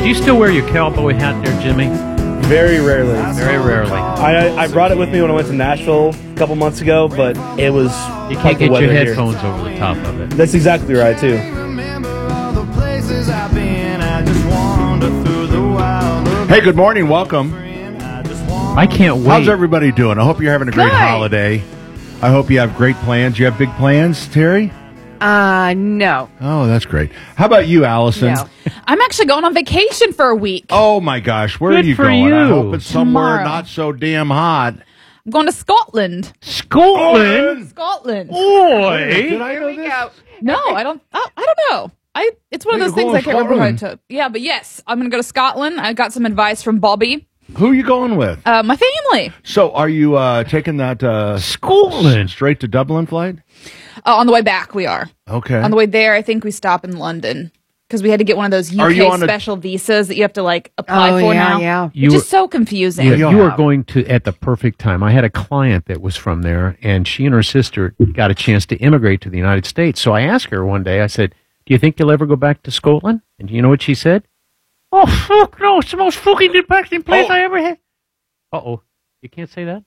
Do you still wear your cowboy hat there, Jimmy? Very rarely. Very rarely. I brought it with me when I went to Nashville a couple months ago, but it was You can't get your headphones over the top of it. That's exactly right, too. Hey, good morning. Welcome. I can't wait. How's everybody doing? I hope you're having a great holiday. I hope you have great plans. You have big plans, Terry? No. Oh, that's great. How about you, Allison? No. I'm actually going on vacation for a week. Oh, my gosh. Where Good are you for going? I you. hope it's somewhere Tomorrow. not so damn hot. I'm going to Scotland. Scotland? Scotland. Boy. Did I know this? No, I don't. Oh, I don't know. It's one of You're those things going I can't remember how I Scotland. took. Yeah, but yes, I'm going to go to Scotland. I got some advice from Bobby, Who are you going with? my family. So are you taking that Scotland. straight to Dublin flight? On the way back, we are. Okay. On the way there, I think we stop in London because we had to get one of those Are you UK on a- special visas that you have to apply Oh, for yeah, now. yeah. Which is so confusing. Yeah, you you are have? going to at the perfect time. I had a client that was from there, and she and her sister got a chance to immigrate to the United States. So I asked her one day, I said, do you think you'll ever go back to Scotland? And you know what she said? Oh, fuck no. It's the most fucking depressing place I ever had. Uh-oh. You can't say that?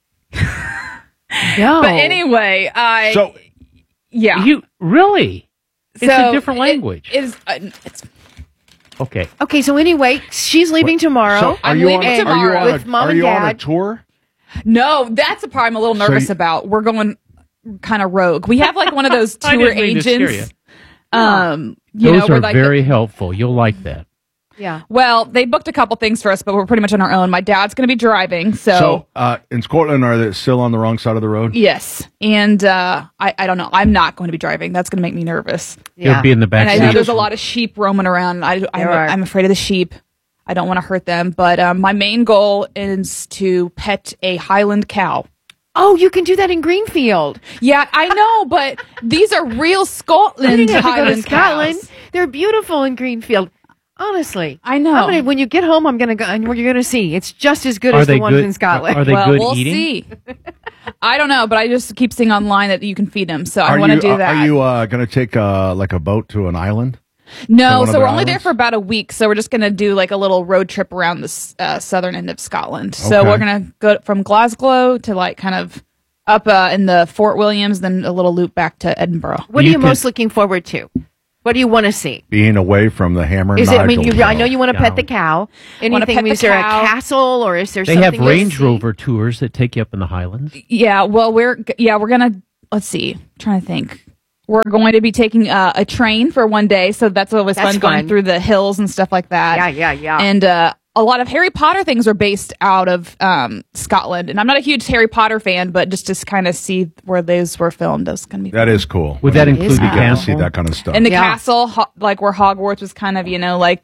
No. But anyway, So yeah. You really? It's So a different language. It's Okay. Okay, so anyway, she's leaving tomorrow. So are I'm you leaving on, tomorrow. Are you on, With a, Mom are and you on a Dad. tour? No, that's the part I'm a little So nervous you- about. We're going kind of rogue. We have one of those I tour didn't mean to scare agents. You Those know, are we're very helpful. You'll like that. Yeah. well, they booked a couple things for us, but we're pretty much on our own. My dad's going to be driving, So in Scotland, are they still on the wrong side of the road? yes. And I don't know. I'm not going to be driving. That's going to make me nervous. Yeah. You'll be in the back And I seat. know there's a lot of sheep roaming around. There are. I'm afraid of the sheep. I don't want to hurt them. But my main goal is to pet a Highland cow. Oh, you can do that in Greenfield. Yeah, I know, but these are real You Scotland didn't have to go to Highland Scotland. cows. They're beautiful in Greenfield. Honestly. I know. When you get home, I'm going to go, and you're going to see. It's just as good Are as the they ones good? in Scotland. Are they well, good we'll eating? see. I don't know, but I just keep seeing online that you can feed them, so I Are want to you- do that. Are you going to take like a boat to an island? No, one of so their we're only there islands? for about a week, so we're just going to do a little road trip around the southern end of Scotland. So Okay. we're going to go from Glasgow to kind of up in the Fort Williams, then a little loop back to Edinburgh. What are You you can- most looking forward to? What do you want to see? Being away from the hammer and Is it? I mean, Nigel I know show. you want to pet the cow. Wanna Anything? pet the Is there cow. a castle or is there They something? have Range to see? Rover tours that take you up in the Highlands. Yeah, well, we're going to, let's see, I'm trying to think. We're going to be taking a train for one day, so that's always That's fun going fun. through the hills and stuff like that. Yeah. And a lot of Harry Potter things are based out of Scotland. And I'm not a huge Harry Potter fan, but just to kind of see where those were filmed, that's going to be That fun. is cool. Would that It include is the You get to castle? see that kind of stuff. And the Yeah. castle, where Hogwarts was kind of,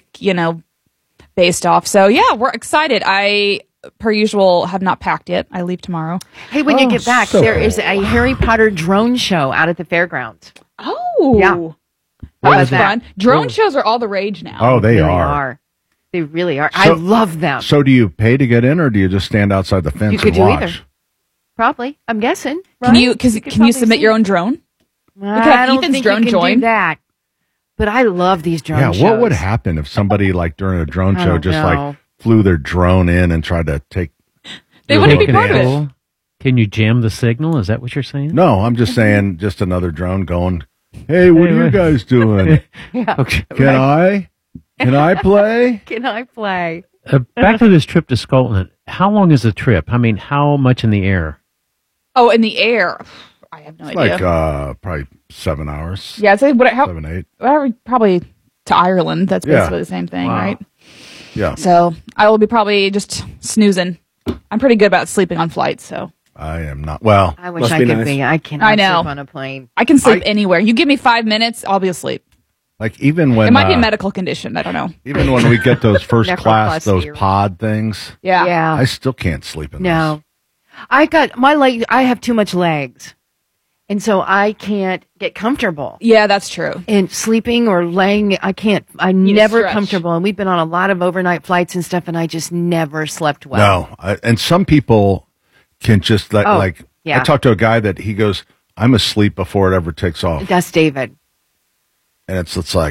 based off. So, yeah, we're excited. I, per usual, have not packed yet. I leave tomorrow. Hey, when you get back, so there is a Harry Potter drone show out at the fairgrounds. Oh. Yeah. That How was about that? fun. Drone shows are all the rage now. Oh, they really are. They really are. I So- love them. So do you pay to get in, or do you just stand outside the fence You could and do watch? either. Probably. I'm guessing. Can right? you, could can you probably submit see your it. own drone? I have don't Ethan's think drone you can join? do that. But I love these drone shows. What would happen if somebody during a drone I show don't just know. flew their drone in and tried to take? They You're wouldn't be looking part of at it. Can you jam the signal? Is that what you're saying? No, I'm just saying, just another drone going. Hey, what are you guys doing? Yeah. Okay. Can I? Can I play? Can I play? Back to this trip to Scotland. How long is the trip? I mean, how much in the air? Oh, in the air. I have no idea. Probably 7 hours. Yeah, I'd say how, 7, 8. probably to Ireland. That's Yeah. basically the same thing, Wow. right? Yeah, So I will be probably just snoozing. I'm pretty good about sleeping on flights, so I am not. Well, I wish Must I be could nice. be. I cannot I know. sleep on a plane. I can sleep I- anywhere. You give me 5 minutes, I'll be asleep. even when It might be a medical condition. I don't know. even when we get those first class, those Necroplasty. pod things, Yeah. Yeah. I still can't sleep in No. I got my legs. I have too much legs. And so I can't get comfortable. Yeah, that's true. And sleeping or laying, I can't. I'm You never stretch. comfortable. And we've been on a lot of overnight flights and stuff, and I just never slept well. No, and some people can just Oh, I yeah. talked to a guy that he goes, I'm asleep before it ever takes off, That's David. and it's like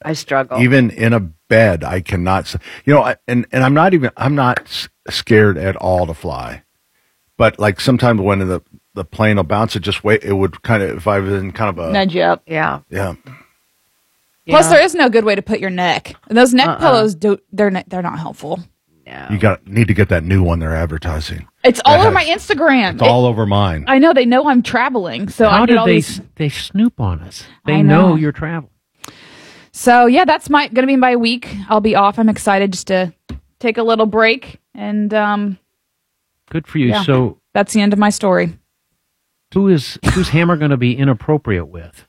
I struggle. Even in a bed, I cannot. And I'm not scared at all to fly. But like sometimes when the plane will bounce, it would kind of, if I was in kind of a nudge you up. Yeah. Yeah. Plus, there is no good way to put your neck. And those neck pillows, they're not helpful. No. You need to get that new one they're advertising. It's all over my Instagram. It's all over mine. I know they know I'm traveling, so How I get did all these. they snoop on us? They I know. know you're traveling. So yeah, that's gonna be my week. I'll be off. I'm excited just to take a little break, and Good for you. Yeah. So that's the end of my story. who's Hammer going to be inappropriate with?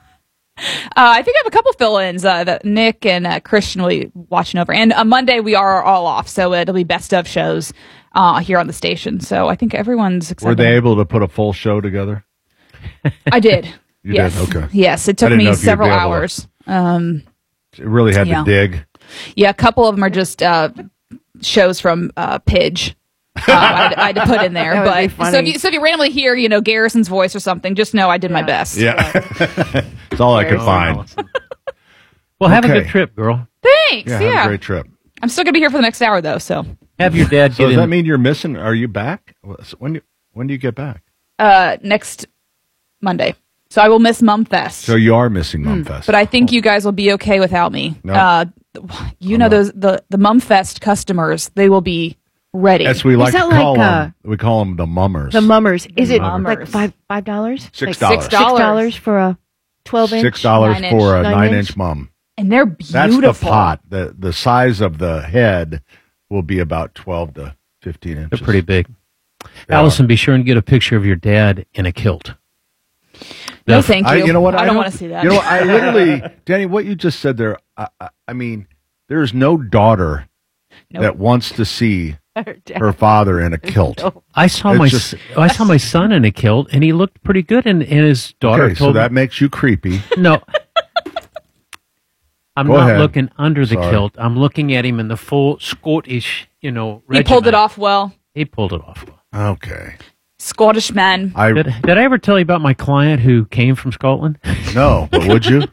I think I have a couple fill-ins that Nick and Christian will be watching over. And on Monday, we are all off, so it'll be best of shows here on the station. So I think everyone's excited. Were they able to put a full show together? I did. You yes. did? Okay. Yes, it I took didn't know me if you'd several be able to- hours. It really had Yeah. to dig. Yeah, a couple of them are just shows from Pidge. I had to put in there. That would be But funny. so if you randomly hear, Garrison's voice or something, just know I did my best. Yeah. It's all I could Very find. Allison. Well, have a Okay. good trip, girl. Thanks. Yeah, Yeah. have a great trip. I'm still going to be here for the next hour, though. So Have your dad So get does in. that mean you're missing? Are you back? When do you get back? next Monday. So I will miss Mumfest. So you are missing Mumfest. But I think you guys will be okay without me. No. Those the Mumfest customers, they will be ready. As we like to that call like, them, we call them the mummers. The mummers. Is it Mummers. like $5? $6. Like $6 for a 12-inch? $6 for a 9-inch? 9-inch mum. And they're That's beautiful. the pot. The size of the head will be about 12 to 15 inches. They're pretty big. Yeah. Allison, be sure and get a picture of your dad in a kilt. No, thank you. You know what? I don't want to see that. You know what? I literally, Danny, what you just said there, I mean, there is no daughter Nope. that wants to see her father in a kilt. I saw It's I saw my son in a kilt, and he looked pretty good. And his daughter Okay, so told that me, makes you creepy. "No, I'm Go not ahead. looking under the Sorry. kilt. I'm looking at him in the full Scottish, He pulled regiment." it off well. He pulled it off. Okay. Scottish man. Did I ever tell you about my client who came from Scotland? No, but would you?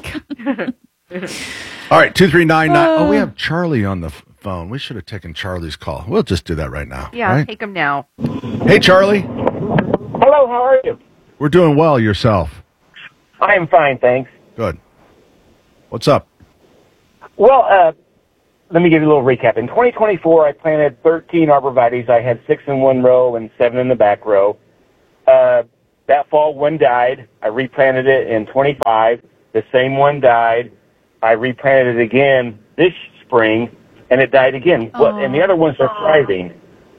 All right, 2399. Oh, we have Charlie on the phone. We should have taken Charlie's call. We'll just do that right now. Yeah, right? take them now. Hey, Charlie. Hello, how are you? We're doing well. Yourself? I am fine, thanks. Good. What's up? Well, let me give you a little recap. In 2024, I planted 13 arborvitaes. I had 6 in one row and 7 in the back row. That fall, one died. I replanted it in 25. The same one died. I replanted it again this spring, and it died again. And the other ones are thriving.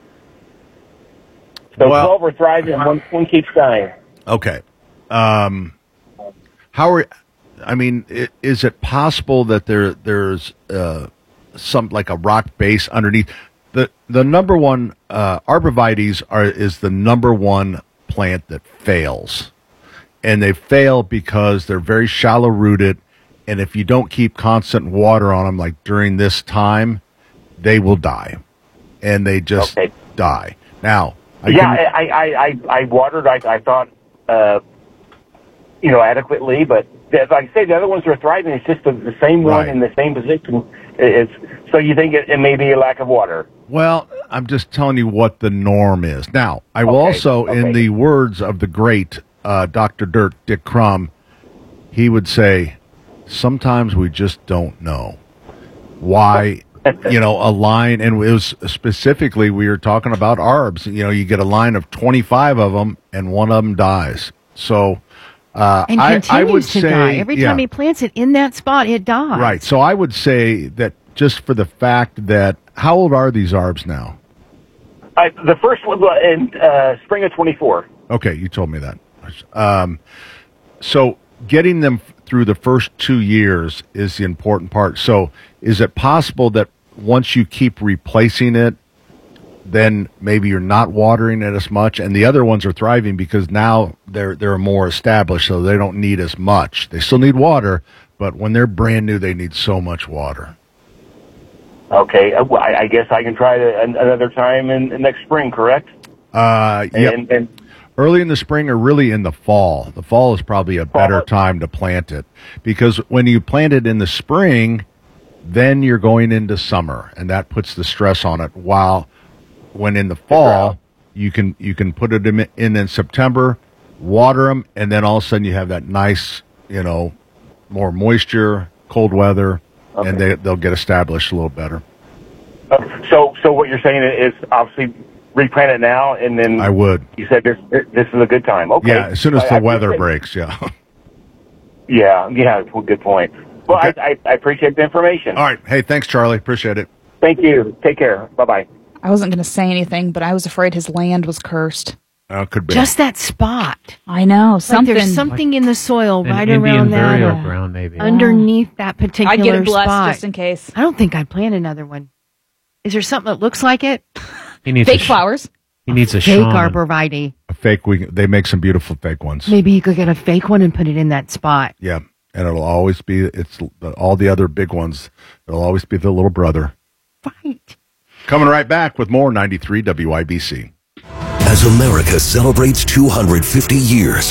So Well- 12 are thriving, and one keeps dying. Okay. How are? I mean, is it possible that there's some like a rock base underneath? The number one arborvitaes is the number one plant that fails, and they fail because they're very shallow rooted, and if you don't keep constant water on them, like during this time, they will die, and they just Okay. die. Now, I watered. I thought, adequately, but as I say, the other ones are thriving. It's just the same one Right. in the same position. So you think it may be a lack of water? Well, I'm just telling you what the norm is. Now, I will Okay, also, in okay. the words of the great Dr. Dick Crum, he would say, sometimes we just don't know why, a line, and it was specifically, we were talking about arbs. You get a line of 25 of them, and one of them dies. So, And I continues would to say, die. Every yeah. time he plants it in that spot, it dies. Right. So I would say that just for the fact that, how old are these arbs now? The first one in spring of 24. Okay, you told me that. So getting them through the first 2 years is the important part. So is it possible that once you keep replacing it, then maybe you're not watering it as much, and the other ones are thriving because now they're more established, so they don't need as much. They still need water, but when they're brand new, they need so much water. Okay, I guess I can try it another time in next spring, correct? Yep. And early in the spring or really in the fall. The fall is probably a better time to plant it, because when you plant it in the spring, then you're going into summer, and that puts the stress on it. While when in the fall, you can put it in September, water them, and then all of a sudden you have that nice, more moisture, cold weather, and they'll get established a little better. So what you're saying is obviously replant it now, and then I would. You said this is a good time. Okay. Yeah, as soon as the weather breaks. Yeah. Yeah. Well, good point. Well, okay. I appreciate the information. All right. Hey, thanks, Charlie. Appreciate it. Thank you. Take care. Bye-bye. I wasn't going to say anything, but I was afraid his land was cursed. Could be. Just that spot. I know. Something. Like there's something in the soil right Indian around that. burial ground, maybe. Underneath that particular I'd get it blessed spot. just in case. I don't think I'd plant another one. Is there something that looks like it? He needs fake flowers. He needs a fake shaman. arborvitae. A fake. They make some beautiful fake ones. Maybe you could get a fake one and put it in that spot. Yeah, and it'll always be. All the other big ones. It'll always be the little brother. Right. Coming right back with more 93 WIBC. As America celebrates 250 years,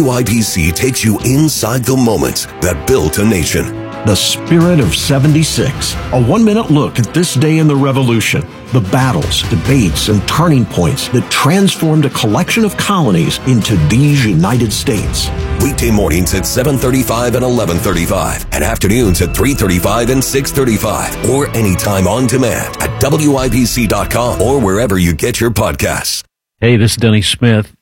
WIBC takes you inside the moments that built a nation. The Spirit of 76. A 1-minute look at this day in the Revolution. The battles, debates, and turning points that transformed a collection of colonies into these United States. Weekday mornings at 7:35 and 11:35, and afternoons at 3:35 and 6:35, or anytime on demand at WIBC.com or wherever you get your podcasts. Hey, this is Denny Smith.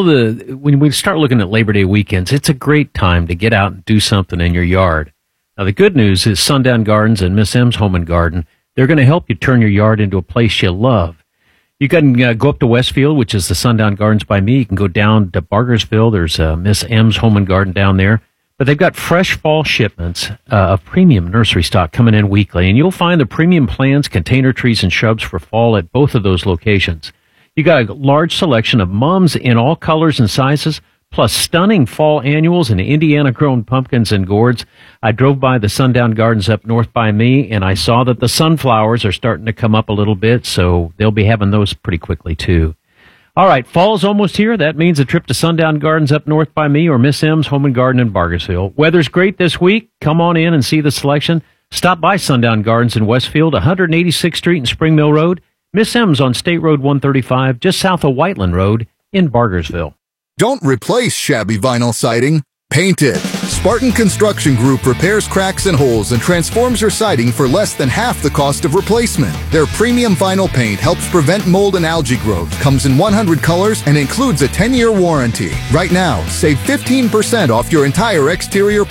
When we start looking at Labor Day weekends, it's a great time to get out and do something in your yard. Now, the good news is Sundown Gardens and Miss M's Home and Garden, they're going to help you turn your yard into a place you love. You can go up to Westfield, which is the Sundown Gardens by me. You can go down to Bargersville. There's Miss M's Home and Garden down there. But they've got fresh fall shipments of premium nursery stock coming in weekly. And you'll find the premium plants, container trees, and shrubs for fall at both of those locations. You got a large selection of mums in all colors and sizes, plus stunning fall annuals and Indiana-grown pumpkins and gourds. I drove by the Sundown Gardens up north by me, and I saw that the sunflowers are starting to come up a little bit, so they'll be having those pretty quickly, too. All right, fall's almost here. That means a trip to Sundown Gardens up north by me or Miss M's Home and Garden in Bargersville. Weather's great this week. Come on in and see the selection. Stop by Sundown Gardens in Westfield, 186th Street and Spring Mill Road. Miss M's on State Road 135, just south of Whiteland Road in Bargersville. Don't replace shabby vinyl siding. Paint it. Spartan Construction Group repairs cracks and holes and transforms your siding for less than half the cost of replacement. Their premium vinyl paint helps prevent mold and algae growth, comes in 100 colors, and includes a 10-year warranty. Right now, save 15% off your entire exterior